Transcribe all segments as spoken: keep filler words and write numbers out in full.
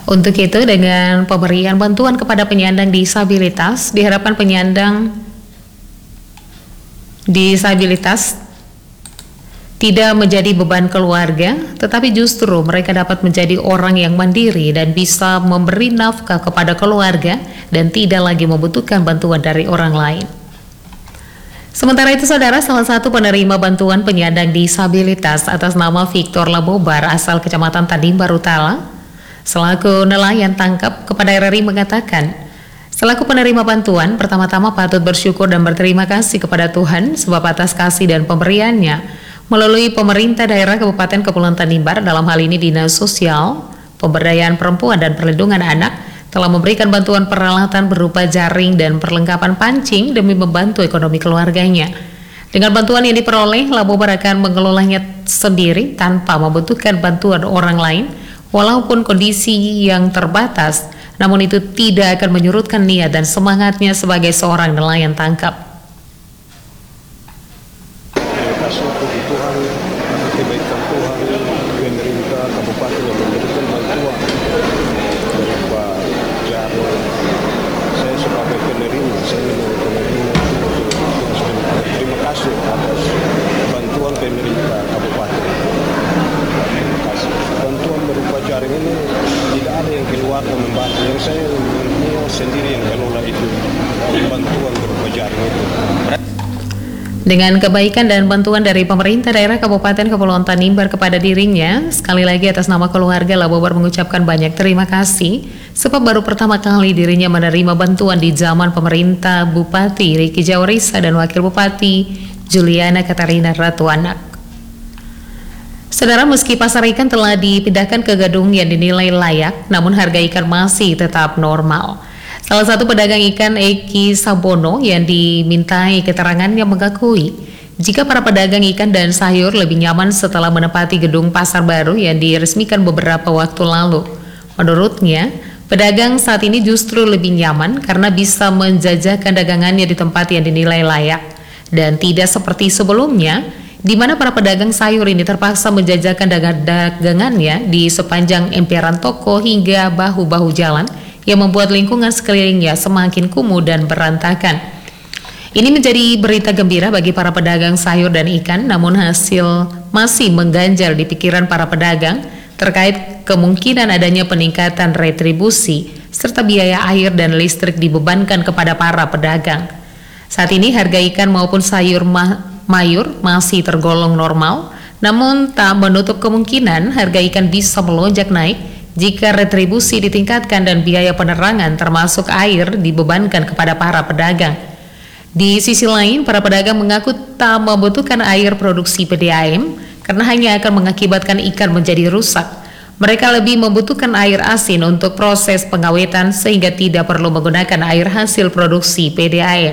Untuk itu, dengan pemberian bantuan kepada penyandang disabilitas, diharapkan penyandang disabilitas tidak menjadi beban keluarga, tetapi justru mereka dapat menjadi orang yang mandiri dan bisa memberi nafkah kepada keluarga dan tidak lagi membutuhkan bantuan dari orang lain. Sementara itu, saudara, salah satu penerima bantuan penyandang disabilitas atas nama Victor Labobar asal Kecamatan Tanimbar Utara, selaku nelayan tangkap kepada R R I mengatakan, selaku penerima bantuan, pertama-tama patut bersyukur dan berterima kasih kepada Tuhan sebab atas kasih dan pemberiannya melalui pemerintah daerah Kabupaten Kepulauan Tanimbar, dalam hal ini Dinas Sosial, Pemberdayaan Perempuan dan Perlindungan Anak, telah memberikan bantuan peralatan berupa jaring dan perlengkapan pancing demi membantu ekonomi keluarganya. Dengan bantuan yang diperoleh, Labobar akan mengelolanya sendiri tanpa membutuhkan bantuan orang lain, walaupun kondisi yang terbatas, namun itu tidak akan menyurutkan niat dan semangatnya sebagai seorang nelayan tangkap. Tuhan, kebaikan Tuhan, pemerintah kabupaten yang memberikan bantuan berupa jaring. Saya sebagai penerima, saya menerima terima kasih atas bantuan pemerintah kabupaten. Terima kasih. Bantuan berupa jaring ini tidak ada yang keluar dan membantu. Yang saya sendiri yang kelola itu bantuan berupa jaring itu. Dengan kebaikan dan bantuan dari pemerintah daerah Kabupaten Kepulauan Tanimbar kepada dirinya, sekali lagi atas nama keluarga, Labobar mengucapkan banyak terima kasih sebab baru pertama kali dirinya menerima bantuan di zaman pemerintah Bupati Riki Jawarisa dan Wakil Bupati Juliana Katarina Ratuanak. Saudara, meski pasar ikan telah dipindahkan ke gedung yang dinilai layak, namun harga ikan masih tetap normal. Salah satu pedagang ikan, Eki Sabono, yang dimintai keterangannya mengakui jika para pedagang ikan dan sayur lebih nyaman setelah menempati gedung pasar baru yang diresmikan beberapa waktu lalu. Menurutnya, pedagang saat ini justru lebih nyaman karena bisa menjajakan dagangannya di tempat yang dinilai layak, dan tidak seperti sebelumnya di mana para pedagang sayur ini terpaksa menjajakan dagangannya di sepanjang emperan toko hingga bahu-bahu jalan yang membuat lingkungan sekelilingnya semakin kumuh dan berantakan. Ini menjadi berita gembira bagi para pedagang sayur dan ikan, namun hasil masih mengganjal di pikiran para pedagang terkait kemungkinan adanya peningkatan retribusi serta biaya air dan listrik dibebankan kepada para pedagang. Saat ini harga ikan maupun sayur ma mayur masih tergolong normal, namun tak menutup kemungkinan harga ikan bisa melonjak naik jika retribusi ditingkatkan dan biaya penerangan termasuk air dibebankan kepada para pedagang. Di sisi lain, para pedagang mengaku tak membutuhkan air produksi P D A M karena hanya akan mengakibatkan ikan menjadi rusak. Mereka lebih membutuhkan air asin untuk proses pengawetan sehingga tidak perlu menggunakan air hasil produksi P D A M.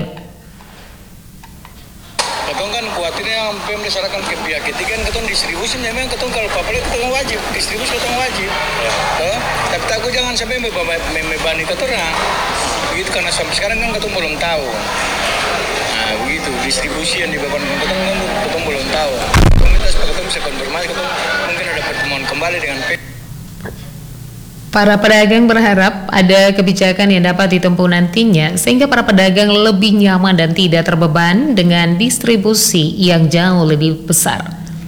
Ketong kan khawatirnya sampai berdasarkan ke pihak ketiga kan ketong distribusi memang ketong kalau papalit ketong wajib distribusi ketong wajib. Ya. Tuh, tapi takut jangan sampai membebani ketong. Nah, begitu karena sampai sekarang kan ketong belum tahu. Nah, begitu distribusi yang dibebankan ketong kan ketong belum tahu. Ketong minta supaya ketong bisa konfirmasi ketong mungkin ada pertemuan kembali dengan P. Para pedagang berharap ada kebijakan yang dapat ditempuh nantinya sehingga para pedagang lebih nyaman dan tidak terbeban dengan distribusi yang jauh lebih besar.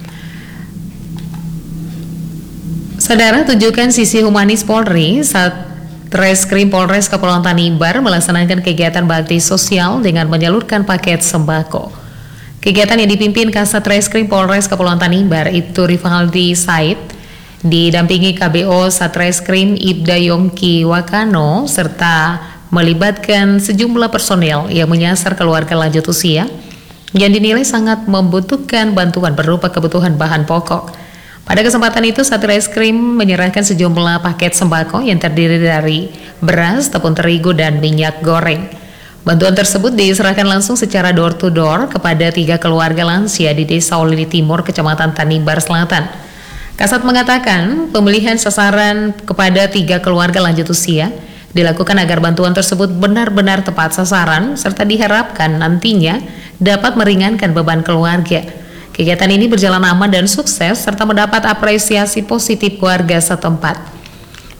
Saudara, tunjukkan sisi humanis Polri saat Reskrim Polres Kepulauan Tanimbar melaksanakan kegiatan bakti sosial dengan menyalurkan paket sembako. Kegiatan yang dipimpin Kasat Reskrim Polres Kepulauan Tanimbar itu Rivaldi Said didampingi K B O Satreskrim Ibda Yongki Wakano serta melibatkan sejumlah personel yang menyasar keluarga lanjut usia yang dinilai sangat membutuhkan bantuan berupa kebutuhan bahan pokok. Pada kesempatan itu, Satreskrim menyerahkan sejumlah paket sembako yang terdiri dari beras, tepung terigu, dan minyak goreng. Bantuan tersebut diserahkan langsung secara door to door kepada tiga keluarga lansia di Desa Olili Timur, Kecamatan Tanimbar Selatan. Kasat mengatakan pemilihan sasaran kepada tiga keluarga lanjut usia dilakukan agar bantuan tersebut benar-benar tepat sasaran serta diharapkan nantinya dapat meringankan beban keluarga. Kegiatan ini berjalan aman dan sukses serta mendapat apresiasi positif warga setempat.